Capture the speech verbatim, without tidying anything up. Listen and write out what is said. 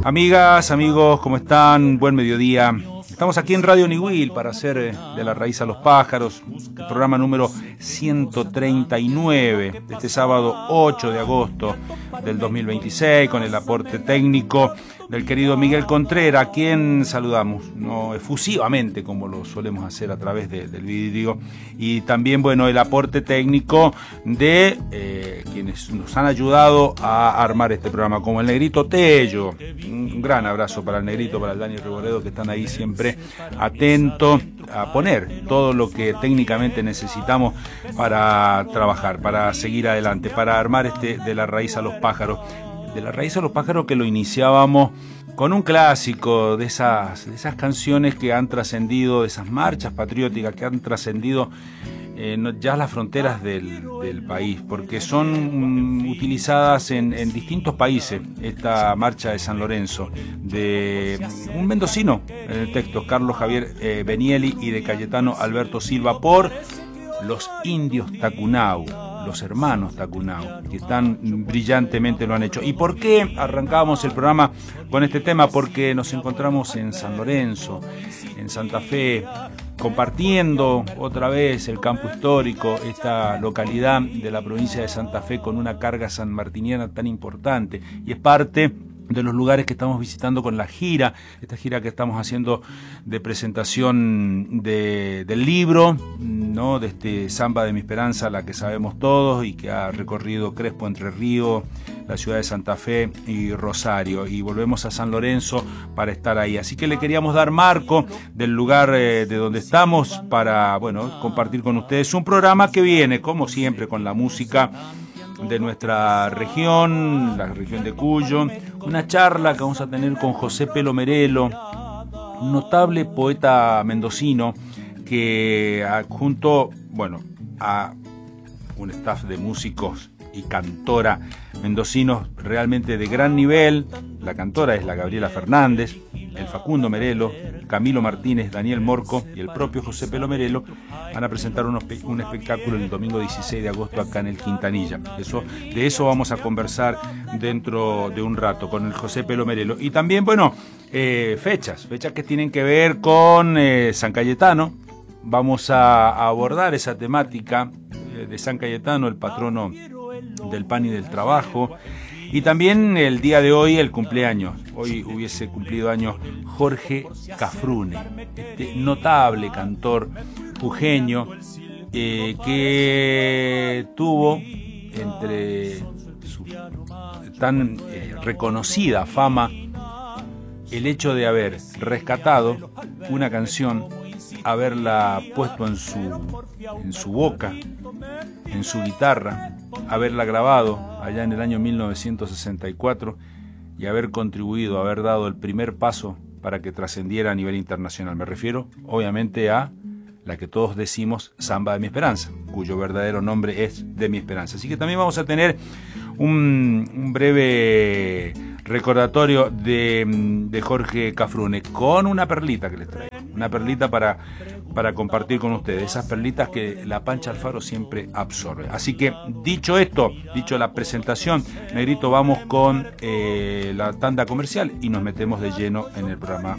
Amigas, amigos, ¿cómo están? Buen mediodía. Estamos aquí en Radio Niwil para hacer eh, De la Raíz a los Pájaros, el programa número ciento treinta y nueve de este sábado ocho de agosto del dos mil veintiséis, con el aporte técnico del querido Miguel Contreras, a quien saludamos no efusivamente como lo solemos hacer a través de, del vidrio, y también bueno el aporte técnico de eh, quienes nos han ayudado a armar este programa, como el Negrito Tello. Un gran abrazo para el Negrito, para el Dani Reboredo, que están ahí siempre atentos a poner todo lo que técnicamente necesitamos para trabajar, para seguir adelante, para armar este De la Raíz a los Pájaros. De la Raíz a los Pájaros, que lo iniciábamos con un clásico de esas, de esas canciones que han trascendido, de esas marchas patrióticas que han trascendido eh, no, ya las fronteras del, del país, porque son um, utilizadas en, en distintos países. Esta marcha de San Lorenzo, de un mendocino en el texto, Carlos Javier eh, Benieli, y de Cayetano Alberto Silva, por los indios Tacunau, los hermanos Tacunau, que tan brillantemente lo han hecho. ¿Y por qué arrancamos el programa con este tema? Porque nos encontramos en San Lorenzo, en Santa Fe, compartiendo otra vez el campo histórico, esta localidad de la provincia de Santa Fe, con una carga sanmartiniana tan importante, y es parte de los lugares que estamos visitando con la gira, esta gira que estamos haciendo de presentación de, del libro, ¿no? De este Samba de mi Esperanza, la que sabemos todos y que ha recorrido Crespo, Entre Ríos, la ciudad de Santa Fe y Rosario, y volvemos a San Lorenzo para estar ahí. Así que le queríamos dar marco del lugar eh, de donde estamos para, bueno, compartir con ustedes un programa que viene, como siempre, con la música de nuestra región, la región de Cuyo, una charla que vamos a tener con José Pelo Merelo, un notable poeta mendocino que junto, bueno, a un staff de músicos y cantora mendocinos realmente de gran nivel. La cantora es la Gabriela Fernández, el Facundo Merelo, Camilo Martínez, Daniel Morco y el propio José Pelo Merelo van a presentar unos, un espectáculo el domingo dieciséis de agosto acá en el Quintanilla. Eso, de eso vamos a conversar dentro de un rato con el José Pelo Merelo. Y también, bueno, eh, fechas, fechas que tienen que ver con eh, San Cayetano. Vamos a, a abordar esa temática eh, de San Cayetano, el patrono del pan y del trabajo. Y también el día de hoy, el cumpleaños. Hoy hubiese cumplido años Jorge Cafrune, este notable cantor pujeño eh, que tuvo entre su tan eh, reconocida fama el hecho de haber rescatado una canción, haberla puesto en su, en su boca, en su guitarra, haberla grabado allá en el año mil novecientos sesenta y cuatro y haber contribuido, haber dado el primer paso para que trascendiera a nivel internacional. Me refiero, obviamente, a la que todos decimos Samba de mi Esperanza, cuyo verdadero nombre es De mi Esperanza. Así que también vamos a tener un, un breve recordatorio de, de Jorge Cafrune, con una perlita que les traigo, una perlita para, para compartir con ustedes, esas perlitas que la Pancha Alfaro siempre absorbe. Así que, dicho esto, dicho la presentación, Negrito, vamos con eh, la tanda comercial y nos metemos de lleno en el programa